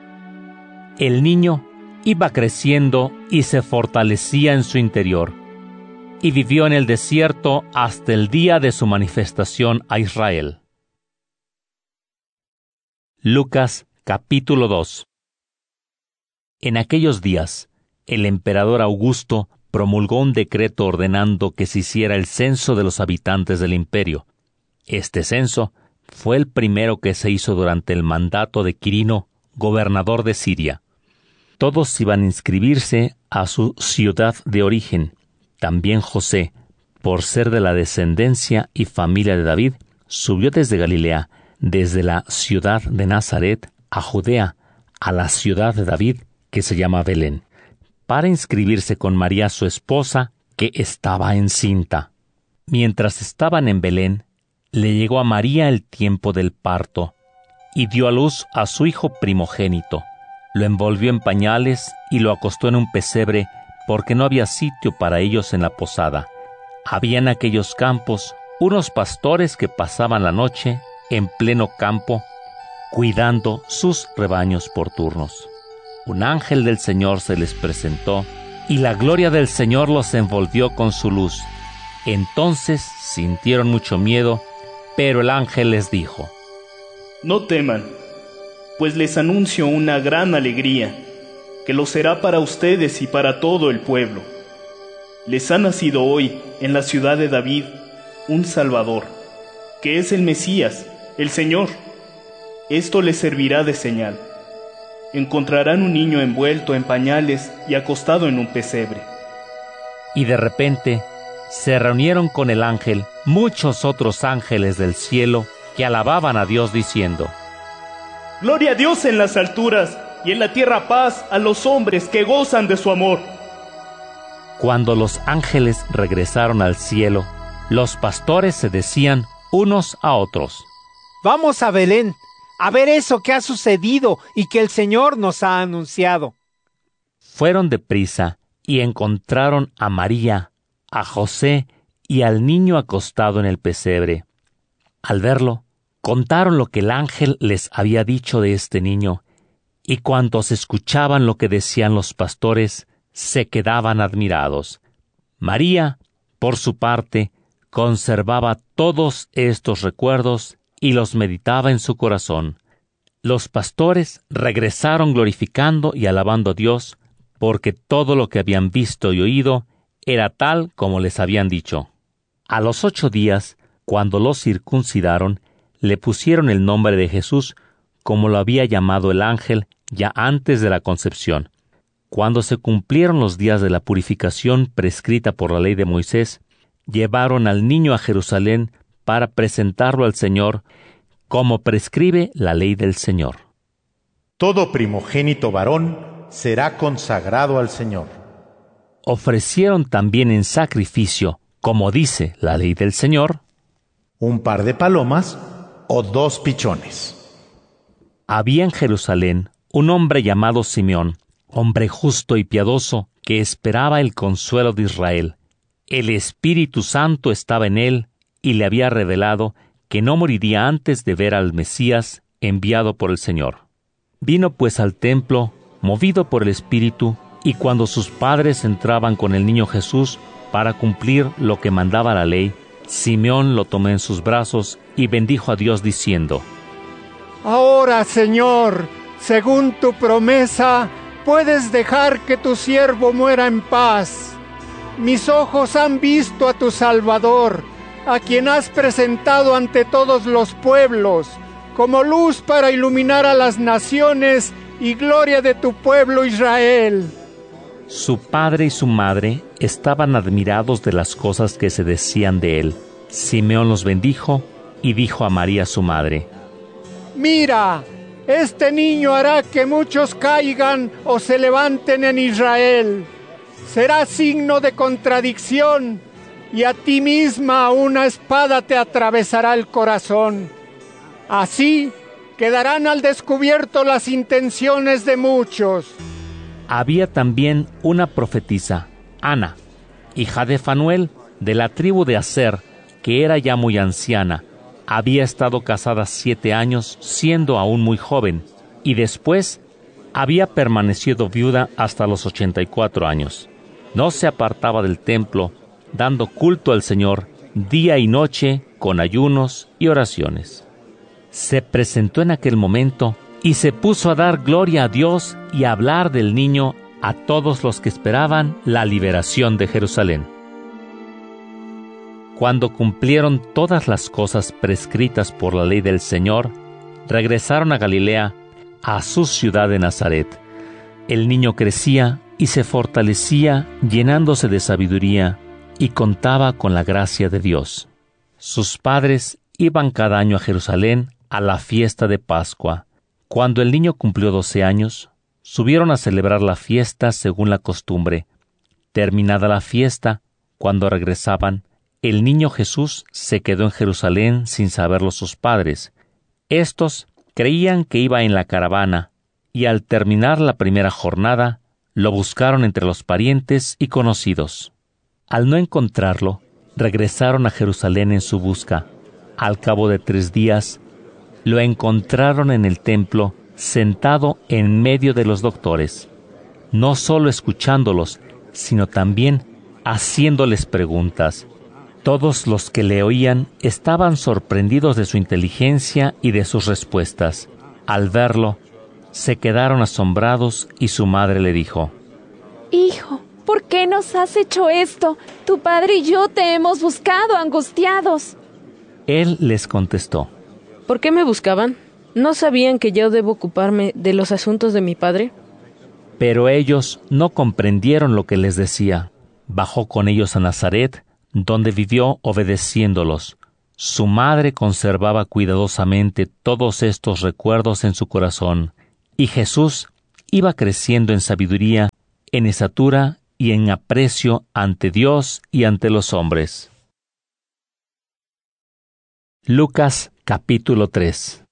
El niño iba creciendo y se fortalecía en su interior, y vivió en el desierto hasta el día de su manifestación a Israel. Lucas capítulo dos. En aquellos días, el emperador Augusto promulgó un decreto ordenando que se hiciera el censo de los habitantes del imperio. Este censo fue el primero que se hizo durante el mandato de Quirino, gobernador de Siria. Todos iban a inscribirse a su ciudad de origen. También José, por ser de la descendencia y familia de David, subió desde Galilea, desde la ciudad de Nazaret a Judea, a la ciudad de David, que se llama Belén, para inscribirse con María su esposa, que estaba encinta. Mientras estaban en Belén, le llegó a María el tiempo del parto, y dio a luz a su hijo primogénito. Lo envolvió en pañales y lo acostó en un pesebre, porque no había sitio para ellos en la posada. Había en aquellos campos unos pastores que pasaban la noche en pleno campo, cuidando sus rebaños por turnos. Un ángel del Señor se les presentó, y la gloria del Señor los envolvió con su luz. Entonces sintieron mucho miedo, pero el ángel les dijo: No teman, pues les anuncio una gran alegría, que lo será para ustedes y para todo el pueblo. Les ha nacido hoy, en la ciudad de David, un Salvador, que es el Mesías, el Señor. Esto les servirá de señal. Encontrarán un niño envuelto en pañales y acostado en un pesebre. Y de repente se reunieron con el ángel muchos otros ángeles del cielo que alababan a Dios diciendo: Gloria a Dios en las alturas, y en la tierra paz a los hombres que gozan de su amor. Cuando los ángeles regresaron al cielo, los pastores se decían unos a otros: Vamos a Belén, a ver eso que ha sucedido y que el Señor nos ha anunciado. Fueron deprisa y encontraron a María, a José y al niño acostado en el pesebre. Al verlo, contaron lo que el ángel les había dicho de este niño, y cuantos escuchaban lo que decían los pastores, se quedaban admirados. María, por su parte, conservaba todos estos recuerdos y los meditaba en su corazón. Los pastores regresaron glorificando y alabando a Dios, porque todo lo que habían visto y oído era tal como les habían dicho. A los ocho días, cuando lo circuncidaron, le pusieron el nombre de Jesús, como lo había llamado el ángel ya antes de la concepción. Cuando se cumplieron los días de la purificación prescrita por la ley de Moisés, llevaron al niño a Jerusalén para presentarlo al Señor, como prescribe la ley del Señor. Todo primogénito varón será consagrado al Señor. Ofrecieron también en sacrificio, como dice la ley del Señor, un par de palomas o dos pichones. Había en Jerusalén un hombre llamado Simeón, hombre justo y piadoso, que esperaba el consuelo de Israel. El Espíritu Santo estaba en él y le había revelado que no moriría antes de ver al Mesías enviado por el Señor. Vino pues al templo, movido por el Espíritu, y cuando sus padres entraban con el niño Jesús para cumplir lo que mandaba la ley, Simeón lo tomó en sus brazos y bendijo a Dios diciendo: Ahora, Señor, según tu promesa, puedes dejar que tu siervo muera en paz. Mis ojos han visto a tu Salvador, a quien has presentado ante todos los pueblos, como luz para iluminar a las naciones y gloria de tu pueblo Israel. Su padre y su madre estaban admirados de las cosas que se decían de él. Simeón los bendijo y dijo a María su madre: Mira, este niño hará que muchos caigan o se levanten en Israel. Será signo de contradicción, y a ti misma una espada te atravesará el corazón. Así quedarán al descubierto las intenciones de muchos. Había también una profetisa, Ana, hija de Fanuel, de la tribu de Aser, que era ya muy anciana. Había estado casada siete años, siendo aún muy joven, y después había permanecido viuda hasta los ochenta y cuatro años. No se apartaba del templo, dando culto al Señor día y noche con ayunos y oraciones. Se presentó en aquel momento y se puso a dar gloria a Dios y a hablar del niño a todos los que esperaban la liberación de Jerusalén. Cuando cumplieron todas las cosas prescritas por la ley del Señor, regresaron a Galilea, a su ciudad de Nazaret. El niño crecía y se fortalecía, llenándose de sabiduría, y contaba con la gracia de Dios. Sus padres iban cada año a Jerusalén a la fiesta de Pascua. Cuando el niño cumplió doce años, subieron a celebrar la fiesta según la costumbre. Terminada la fiesta, cuando regresaban, el niño Jesús se quedó en Jerusalén sin saberlo sus padres. Estos creían que iba en la caravana, y al terminar la primera jornada, lo buscaron entre los parientes y conocidos. Al no encontrarlo, regresaron a Jerusalén en su busca. Al cabo de tres días, lo encontraron en el templo, sentado en medio de los doctores, no solo escuchándolos, sino también haciéndoles preguntas. Todos los que le oían estaban sorprendidos de su inteligencia y de sus respuestas. Al verlo, se quedaron asombrados y su madre le dijo: Hijo, ¿por qué nos has hecho esto? Tu padre y yo te hemos buscado angustiados. Él les contestó: ¿Por qué me buscaban? ¿No sabían que yo debo ocuparme de los asuntos de mi padre? Pero ellos no comprendieron lo que les decía. bajó con ellos a Nazaret, donde vivió obedeciéndolos. Su madre conservaba cuidadosamente todos estos recuerdos en su corazón, y Jesús iba creciendo en sabiduría, en estatura y en aprecio ante Dios y ante los hombres. Lucas capítulo tres.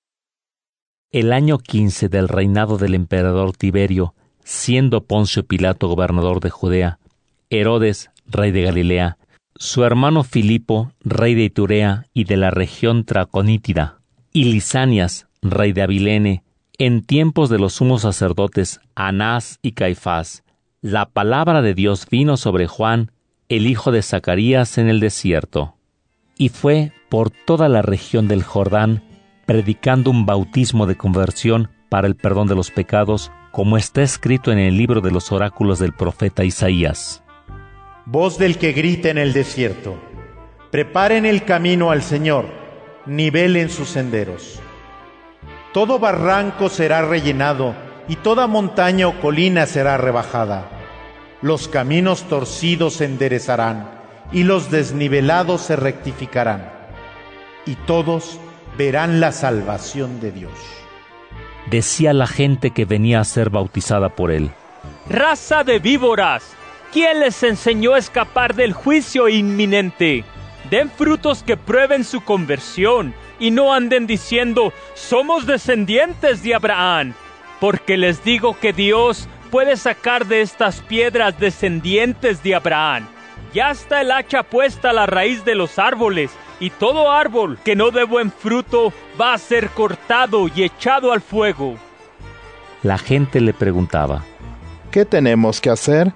El año quince del reinado del emperador Tiberio, siendo Poncio Pilato gobernador de Judea, Herodes, rey de Galilea, su hermano Filipo, rey de Iturea y de la región traconítida, y Lisanias, rey de Abilene, en tiempos de los sumos sacerdotes Anás y Caifás, la palabra de Dios vino sobre Juan, el hijo de Zacarías, en el desierto. Y fue por toda la región del Jordán, predicando un bautismo de conversión para el perdón de los pecados, como está escrito en el libro de los oráculos del profeta Isaías. Voz del que grita en el desierto: preparen el camino al Señor, nivelen sus senderos. Todo barranco será rellenado, y toda montaña o colina será rebajada. Los caminos torcidos se enderezarán, y los desnivelados se rectificarán. Y todos verán la salvación de Dios. Decía la gente que venía a ser bautizada por él: ¡Raza de víboras! ¿Quién les enseñó a escapar del juicio inminente? Den frutos que prueben su conversión, y no anden diciendo: somos descendientes de Abraham. Porque les digo que Dios puede sacar de estas piedras descendientes de Abraham. Ya está el hacha puesta a la raíz de los árboles, y todo árbol que no dé buen fruto va a ser cortado y echado al fuego. La gente le preguntaba: ¿qué tenemos que hacer?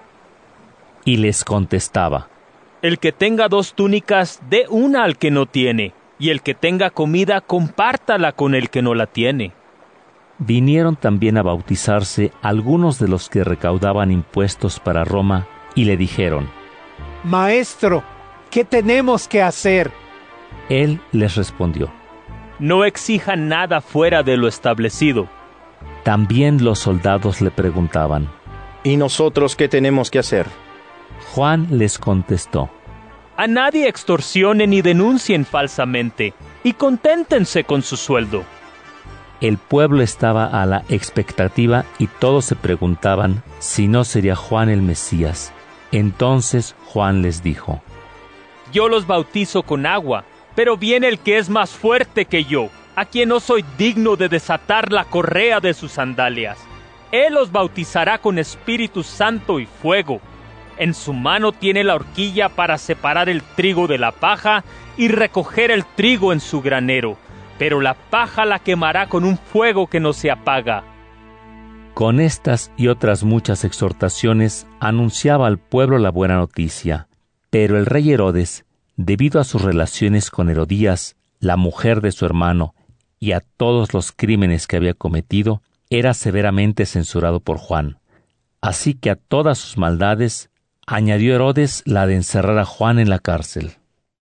Y les contestaba: el que tenga dos túnicas, dé una al que no tiene, y el que tenga comida, compártala con el que no la tiene. Vinieron también a bautizarse algunos de los que recaudaban impuestos para Roma, y le dijeron: Maestro, ¿qué tenemos que hacer? Él les respondió: no exijan nada fuera de lo establecido. También los soldados le preguntaban: ¿y nosotros qué tenemos que hacer? Juan les contestó: a nadie extorsionen ni denuncien falsamente, y conténtense con su sueldo. El pueblo estaba a la expectativa y todos se preguntaban si no sería Juan el Mesías. Entonces Juan les dijo: yo los bautizo con agua, pero viene el que es más fuerte que yo, a quien no soy digno de desatar la correa de sus sandalias. Él los bautizará con Espíritu Santo y fuego. En su mano tiene la horquilla para separar el trigo de la paja y recoger el trigo en su granero, pero la paja la quemará con un fuego que no se apaga. Con estas y otras muchas exhortaciones anunciaba al pueblo la buena noticia. Pero el rey Herodes, debido a sus relaciones con Herodías, la mujer de su hermano, y a todos los crímenes que había cometido, era severamente censurado por Juan. Así que a todas sus maldades añadió Herodes la de encerrar a Juan en la cárcel.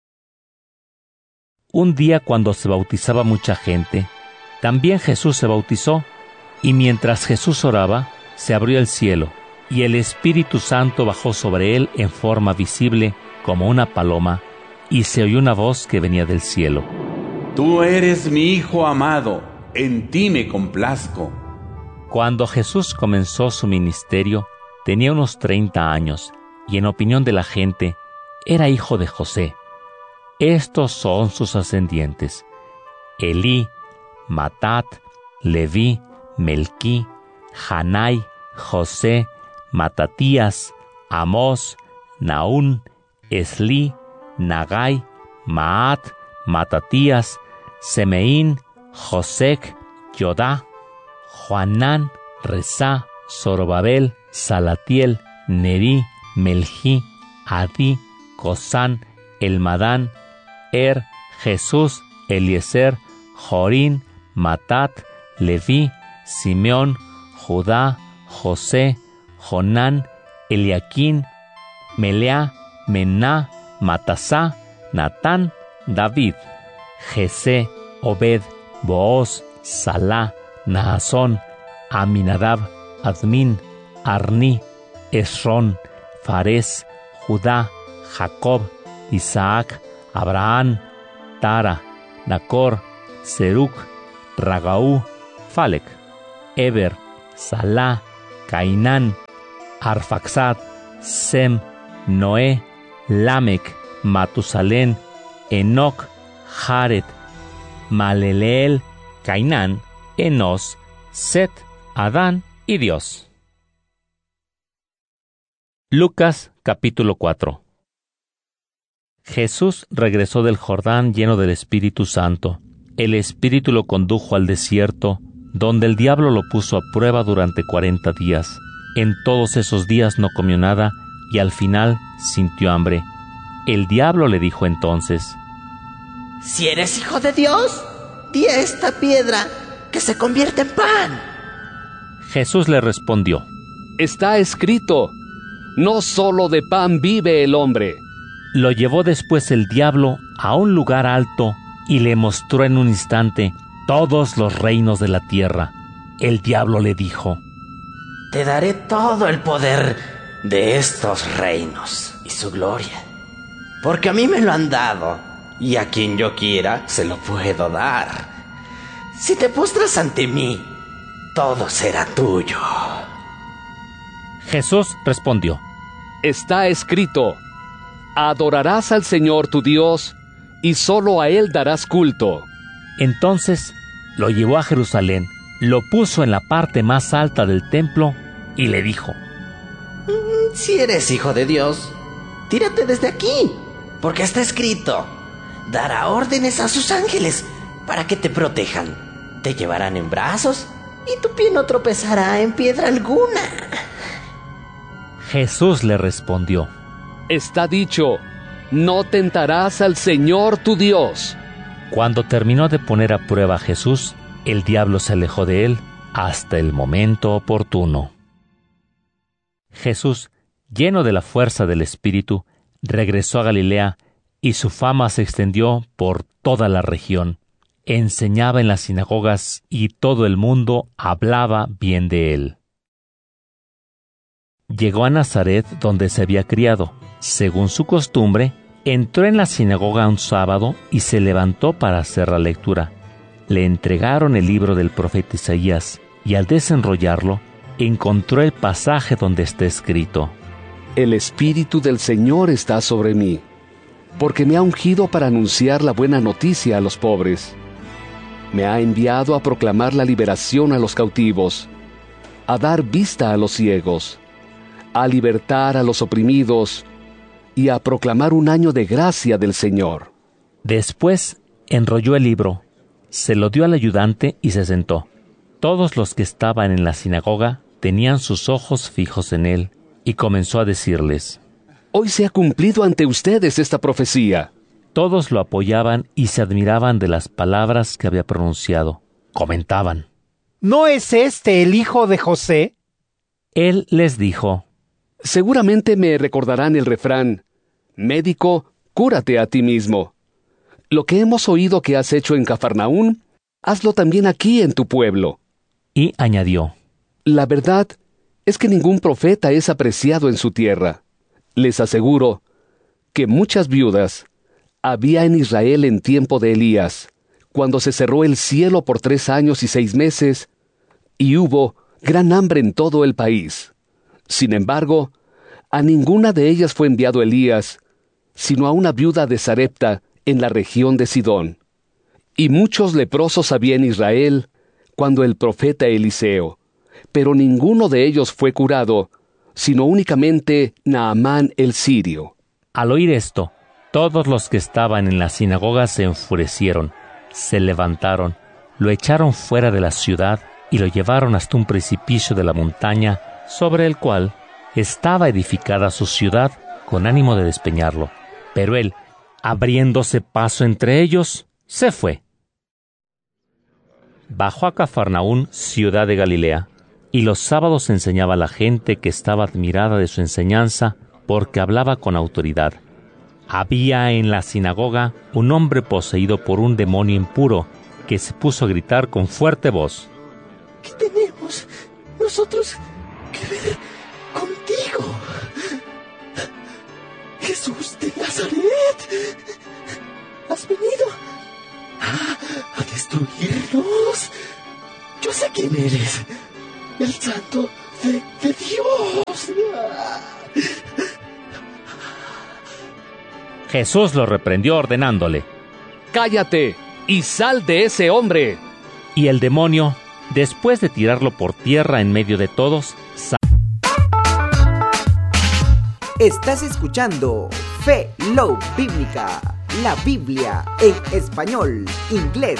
Un día, cuando se bautizaba mucha gente, también Jesús se bautizó, y mientras Jesús oraba, se abrió el cielo, y el Espíritu Santo bajó sobre él en forma visible como una paloma, y se oyó una voz que venía del cielo: Tú eres mi Hijo amado, en ti me complazco. Cuando Jesús comenzó su ministerio, tenía unos treinta años, y en opinión de la gente, era hijo de José. Estos son sus ascendientes: Elí, Matat, Leví, Melquí, Janai, José, Matatías, Amós, Naún, Esli, Nagai, Maat, Matatías, Semeín, Josec, Yodá, Joanán, Resá, Zorobabel, Salatiel, Nerí, Meljí, Adí, Cosán, Elmadán, Er, Jesús, Eliezer, Jorín, Matat, Leví, Simeón, Judá, José, Jonán, Eliaquín, Melea, Mená, Matasá, Natán, David, Jesé, Obed, Booz, Salá, Nahasón, Aminadab, Admín, Arní, Esrón, Fares, Judá, Jacob, Isaac, Abraham, Tara, Nacor, Serug, Ragaú, Falec, Eber, Salá, Cainán, Arfaxad, Sem, Noé, Lamec, Matusalén, Enoc, Jared, Maleleel, Cainán, Enos, Set, Adán y Dios. Lucas capítulo cuatro. Jesús regresó del Jordán lleno del Espíritu Santo. El Espíritu lo condujo al desierto, donde el diablo lo puso a prueba durante cuarenta días. En todos esos días no comió nada y al final sintió hambre. El diablo le dijo entonces: Si eres hijo de Dios, di a esta piedra que se convierta en pan. Jesús le respondió: Está escrito, no solo de pan vive el hombre. Lo llevó después el diablo a un lugar alto y le mostró en un instante todos los reinos de la tierra. El diablo le dijo: Te daré todo el poder de estos reinos y su gloria, porque a mí me lo han dado, y a quien yo quiera se lo puedo dar. Si te postras ante mí, todo será tuyo. Jesús respondió: Está escrito, adorarás al Señor tu Dios, y solo a Él darás culto. Entonces lo llevó a Jerusalén, lo puso en la parte más alta del templo y le dijo: Si eres hijo de Dios, tírate desde aquí, porque está escrito, dará órdenes a sus ángeles para que te protejan. Te llevarán en brazos y tu pie no tropezará en piedra alguna. Jesús le respondió: Está dicho, no tentarás al Señor tu Dios. Cuando terminó de poner a prueba a Jesús, el diablo se alejó de él hasta el momento oportuno. Jesús, lleno de la fuerza del Espíritu, regresó a Galilea y su fama se extendió por toda la región. Enseñaba en las sinagogas y todo el mundo hablaba bien de él. Llegó a Nazaret, donde se había criado. Según su costumbre, entró en la sinagoga un sábado y se levantó para hacer la lectura. Le entregaron el libro del profeta Isaías y al desenrollarlo, encontró el pasaje donde está escrito: El Espíritu del Señor está sobre mí, porque me ha ungido para anunciar la buena noticia a los pobres. Me ha enviado a proclamar la liberación a los cautivos, a dar vista a los ciegos, a libertar a los oprimidos y a proclamar un año de gracia del Señor. Después enrolló el libro, se lo dio al ayudante y se sentó. Todos los que estaban en la sinagoga tenían sus ojos fijos en él, y comenzó a decirles: Hoy se ha cumplido ante ustedes esta profecía. Todos lo apoyaban y se admiraban de las palabras que había pronunciado. Comentaban: ¿No es este el hijo de José? Él les dijo: Seguramente me recordarán el refrán: Médico, cúrate a ti mismo. Lo que hemos oído que has hecho en Cafarnaún, hazlo también aquí en tu pueblo. Y añadió: La verdad es que ningún profeta es apreciado en su tierra. Les aseguro que muchas viudas había en Israel en tiempo de Elías, cuando se cerró el cielo por tres años y seis meses, y hubo gran hambre en todo el país. Sin embargo, a ninguna de ellas fue enviado Elías, sino a una viuda de Sarepta en la región de Sidón. Y muchos leprosos había en Israel cuando el profeta Eliseo, pero ninguno de ellos fue curado, sino únicamente Naamán el sirio. Al oír esto, todos los que estaban en la sinagoga se enfurecieron, se levantaron, lo echaron fuera de la ciudad y lo llevaron hasta un precipicio de la montaña sobre el cual estaba edificada su ciudad con ánimo de despeñarlo. Pero él, abriéndose paso entre ellos, se fue. Bajó a Cafarnaún, ciudad de Galilea, y los sábados enseñaba a la gente que estaba admirada de su enseñanza porque hablaba con autoridad. Había en la sinagoga un hombre poseído por un demonio impuro que se puso a gritar con fuerte voz: ¿Qué tenemos nosotros que ver contigo, Dios, yo sé quién eres, el santo de, de Dios. Jesús lo reprendió ordenándole: ¡Cállate y sal de ese hombre! Y el demonio, después de tirarlo por tierra en medio de todos, salió. Estás escuchando Fe Love Bíblica, la Biblia en español, inglés